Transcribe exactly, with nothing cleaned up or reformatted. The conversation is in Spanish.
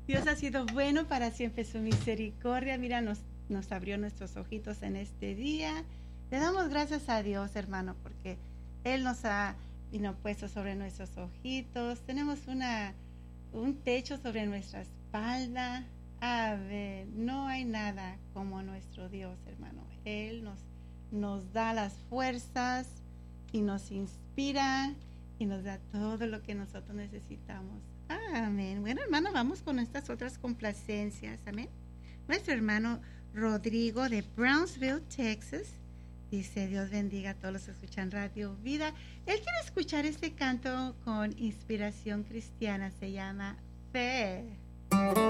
Dios ha sido bueno, para siempre su misericordia. Mira, nos, nos abrió nuestros ojitos en este día. Le damos gracias a Dios, hermano, porque Él nos ha vino, puesto sobre nuestros ojitos. Tenemos una, un techo sobre nuestra espalda. A ver, no hay nada como nuestro Dios, hermano. Él nos, nos da las fuerzas y nos inspira y nos da todo lo que nosotros necesitamos. Amén. Bueno, hermano, vamos con estas otras complacencias. Amén. Nuestro hermano Rodrigo de Brownsville, Texas, dice: Dios bendiga a todos los que escuchan Radio Vida. Él quiere escuchar este canto con inspiración cristiana. Se llama Fe.